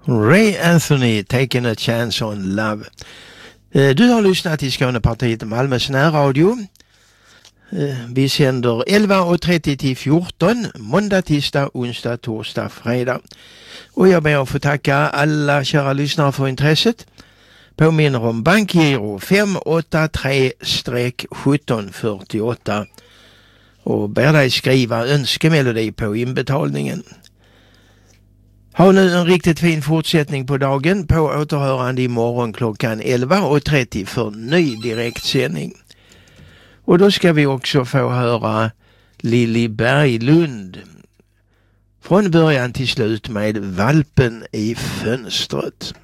Ray Anthony, Taking a Chance on Love. Du har lyssnat till Skånepartiet Malmös närradio. Vi sänder 11.30 till 14, måndag, tisdag, onsdag, torsdag, fredag. Och jag ber att få tacka alla kära lyssnare för intresset. Påminner om bankgiro 583-1748 och ber dig skriva önskemelodi på inbetalningen. Ha nu en riktigt fin fortsättning på dagen, på återhörande imorgon klockan 11.30 för ny direktsändning. Och då ska vi också få höra Lilly Berglund från början till slut med Valpen i fönstret.